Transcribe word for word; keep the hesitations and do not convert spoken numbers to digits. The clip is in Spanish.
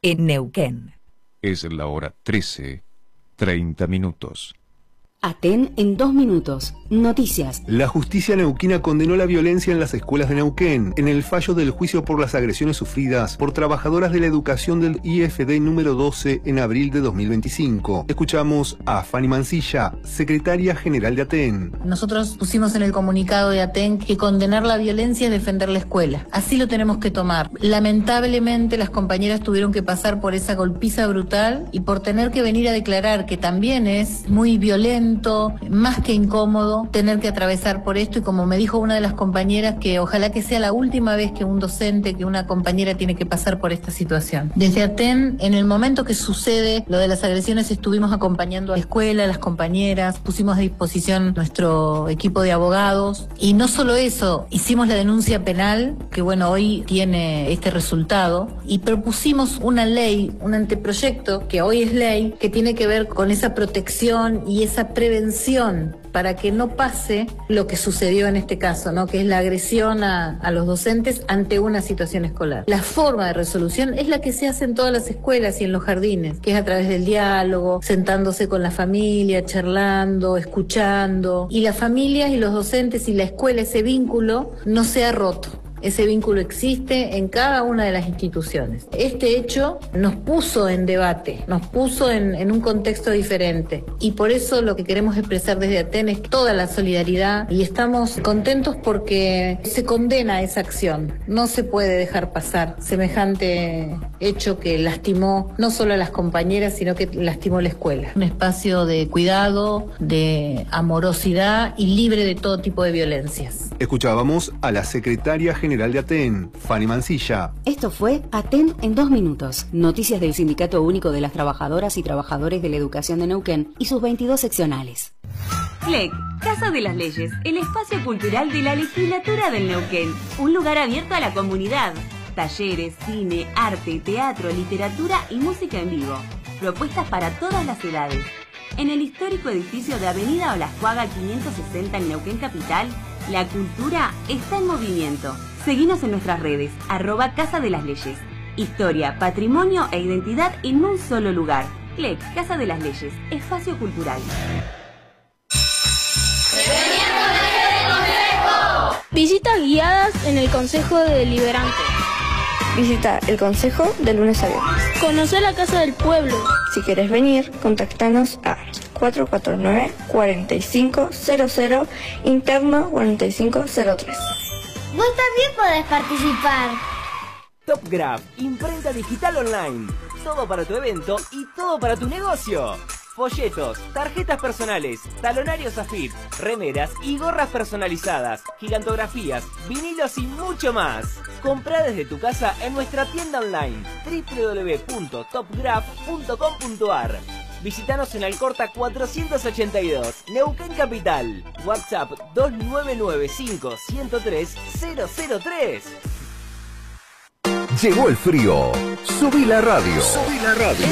en Neuquén. Es la hora trece, treinta minutos. Aten en dos minutos. Noticias. La justicia neuquina condenó la violencia en las escuelas de Neuquén en el fallo del juicio por las agresiones sufridas por trabajadoras de la educación del I F D número doce en abril de dos mil veinticinco. Escuchamos a Fanny Mancilla, secretaria general de Aten. Nosotros pusimos en el comunicado de Aten que condenar la violencia es defender la escuela. Así lo tenemos que tomar. Lamentablemente las compañeras tuvieron que pasar por esa golpiza brutal y por tener que venir a declarar que también es muy violento, más que incómodo tener que atravesar por esto, y como me dijo una de las compañeras, que ojalá que sea la última vez que un docente, que una compañera tiene que pasar por esta situación. Desde Aten, en el momento que sucede lo de las agresiones, estuvimos acompañando a la escuela, a las compañeras, pusimos a disposición nuestro equipo de abogados, y no solo eso, hicimos la denuncia penal, que bueno, hoy tiene este resultado, y propusimos una ley, un anteproyecto, que hoy es ley, que tiene que ver con esa protección y esa prevención para que no pase lo que sucedió en este caso, ¿no? Que es la agresión a, a los docentes ante una situación escolar. La forma de resolución es la que se hace en todas las escuelas y en los jardines, que es a través del diálogo, sentándose con la familia, charlando, escuchando, y las familias y los docentes y la escuela, ese vínculo no se ha roto. Ese vínculo existe en cada una de las instituciones. Este hecho nos puso en debate, nos puso en, en un contexto diferente, y por eso lo que queremos expresar desde Aten es toda la solidaridad, y estamos contentos porque se condena esa acción. No se puede dejar pasar semejante hecho que lastimó no solo a las compañeras, sino que lastimó la escuela. Un espacio de cuidado, de amorosidad y libre de todo tipo de violencias. Escuchábamos a la secretaria general de Aten, Fanny Mancilla. Esto fue Aten en dos minutos. Noticias del Sindicato Único de las Trabajadoras y Trabajadores de la Educación de Neuquén y sus veintidós seccionales. C L E C, Casa de las Leyes, el espacio cultural de la legislatura del Neuquén. Un lugar abierto a la comunidad. Talleres, cine, arte, teatro, literatura y música en vivo. Propuestas para todas las edades. En el histórico edificio de Avenida Olascuaga quinientos sesenta en Neuquén Capital, la cultura está en movimiento. Seguinos en nuestras redes, arroba Casa de las Leyes. Historia, patrimonio e identidad en un solo lugar. C L E C, Casa de las Leyes, espacio cultural. Visitas guiadas en el Consejo Deliberante. Visita el Consejo de lunes a viernes. Conocer la Casa del Pueblo. Si quieres venir, contactanos a cuatro cuatro nueve, cuatro cinco cero cero, interno cuatro cinco cero tres. Vos también podés participar. TopGraph, imprenta digital online. Todo para tu evento y todo para tu negocio. Folletos, tarjetas personales, talonarios AFIP, remeras y gorras personalizadas, gigantografías, vinilos y mucho más. Comprá desde tu casa en nuestra tienda online doble u doble u doble u punto top graph punto com punto ar. Visítanos en Alcorta cuatrocientos ochenta y dos, Neuquén Capital. WhatsApp dos nueve nueve cinco, uno cero tres, cero cero tres. Llegó el frío. Subí la radio. Subí la radio.